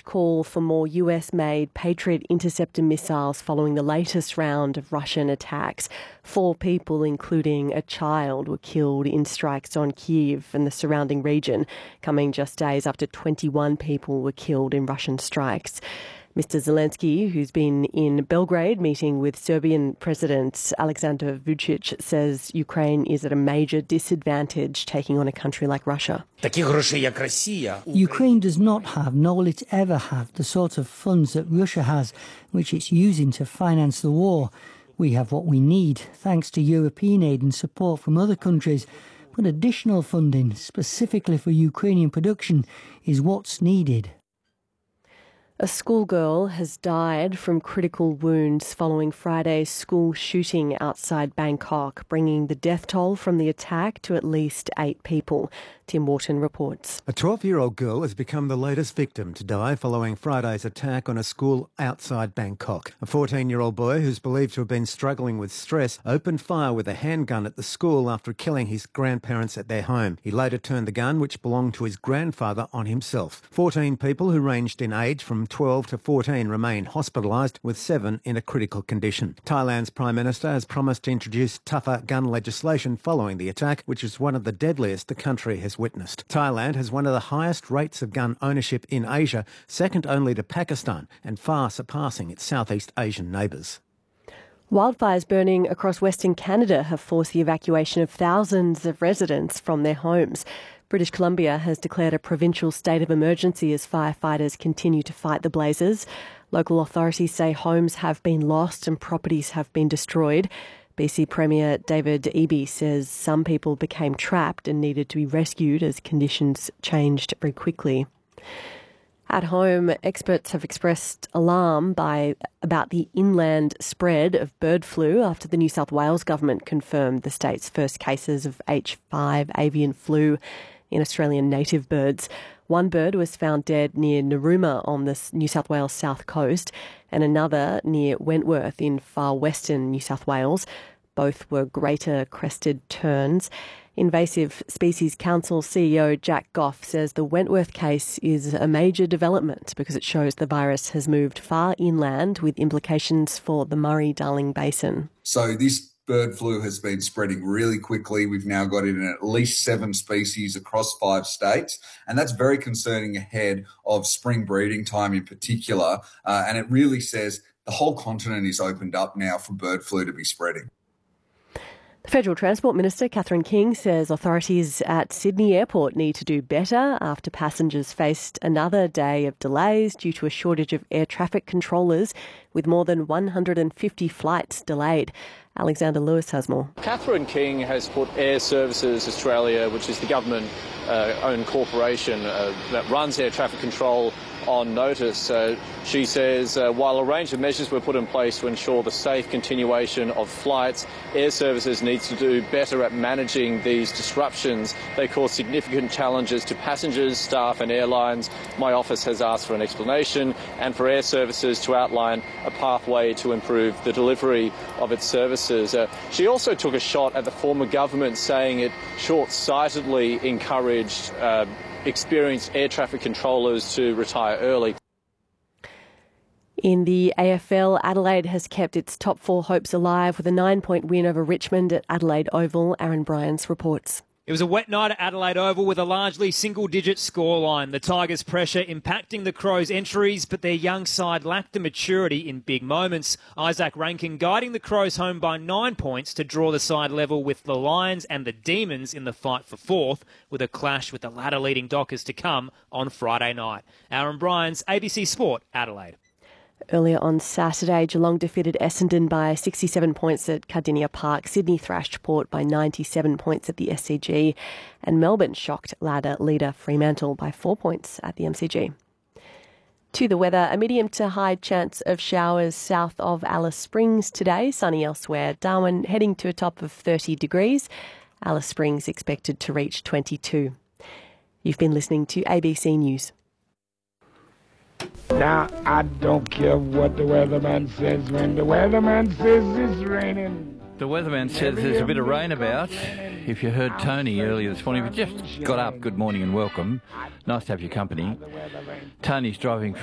call for more US-made Patriot interceptor missiles following the latest round of Russian attacks. 4 people, including a child, were killed in strikes on Kyiv and the surrounding region, coming just days after 21 people were killed in Russian strikes. Mr. Zelensky, who's been in Belgrade meeting with Serbian President Alexander Vučić, says Ukraine is at a major disadvantage taking on a country like Russia. Ukraine does not have, nor will it ever have, the sort of funds that Russia has, which it's using to finance the war. We have what we need, thanks to European aid and support from other countries. But additional funding, specifically for Ukrainian production, is what's needed. A schoolgirl has died from critical wounds following Friday's school shooting outside Bangkok, bringing the death toll from the attack to at least 8 people. Tim Wharton reports. A 12-year-old girl has become the latest victim to die following Friday's attack on a school outside Bangkok. A 14-year-old boy who's believed to have been struggling with stress opened fire with a handgun at the school after killing his grandparents at their home. He later turned the gun, which belonged to his grandfather, on himself. 14 people who ranged in age from 12 to 14 remain hospitalised, with 7 in a critical condition. Thailand's Prime Minister has promised to introduce tougher gun legislation following the attack, which is one of the deadliest the country has witnessed. Thailand has one of the highest rates of gun ownership in Asia, second only to Pakistan, and far surpassing its Southeast Asian neighbours. Wildfires burning across Western Canada have forced the evacuation of thousands of residents from their homes. British Columbia has declared a provincial state of emergency as firefighters continue to fight the blazes. Local authorities say homes have been lost and properties have been destroyed. BC Premier David Eby says some people became trapped and needed to be rescued as conditions changed very quickly. At home, experts have expressed alarm about the inland spread of bird flu after the New South Wales government confirmed the state's first cases of H5 avian flu in Australian native birds. One bird was found dead near Narooma on the New South Wales south coast and another near Wentworth in far western New South Wales. Both were greater crested terns. Invasive Species Council CEO Jack Goff says the Wentworth case is a major development because it shows the virus has moved far inland with implications for the Murray-Darling Basin. So this bird flu has been spreading really quickly. We've now got it in at least 7 species across 5 states, and that's very concerning ahead of spring breeding time in particular. And it really says the whole continent is opened up now for bird flu to be spreading. The Federal Transport Minister, Catherine King, says authorities at Sydney Airport need to do better after passengers faced another day of delays due to a shortage of air traffic controllers, with more than 150 flights delayed. Alexander Lewis has more. Catherine King has put Air Services Australia, which is the government-owned corporation that runs air traffic control, on notice. She says while a range of measures were put in place to ensure the safe continuation of flights, Air Services needs to do better at managing these disruptions. They cause significant challenges to passengers, staff and airlines. My office has asked for an explanation and for Air Services to outline a pathway to improve the delivery of its services. She also took a shot at the former government, saying it short-sightedly encouraged experienced air traffic controllers to retire early. In the AFL, Adelaide has kept its top 4 hopes alive with a 9-point win over Richmond at Adelaide Oval. Aaron Bryans reports. It was a wet night at Adelaide Oval with a largely single-digit scoreline. The Tigers' pressure impacting the Crows' entries, but their young side lacked the maturity in big moments. Isaac Rankin guiding the Crows home by 9 points to draw the side level with the Lions and the Demons in the fight for 4th, with a clash with the ladder-leading Dockers to come on Friday night. Aaron Bryans, ABC Sport, Adelaide. Earlier on Saturday, Geelong defeated Essendon by 67 points at Cardinia Park. Sydney thrashed Port by 97 points at the SCG. And Melbourne shocked ladder leader Fremantle by 4 points at the MCG. To the weather, a medium to high chance of showers south of Alice Springs today. Sunny elsewhere. Darwin heading to a top of 30 degrees. Alice Springs expected to reach 22. You've been listening to ABC News. Now, I don't care what the weatherman says when the weatherman says it's raining. The weatherman says there's a bit of rain about. If you heard Tony earlier this morning, we just got up. Good morning and welcome. Nice to have your company. Tony's driving